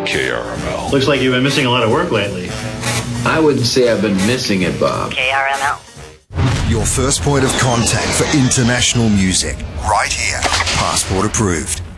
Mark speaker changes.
Speaker 1: KRML.
Speaker 2: Looks like you've been missing a lot of work lately.
Speaker 3: I wouldn't say I've been missing it, Bob.
Speaker 4: KRML.
Speaker 5: Your first point of contact for international music. Right here. Passport approved.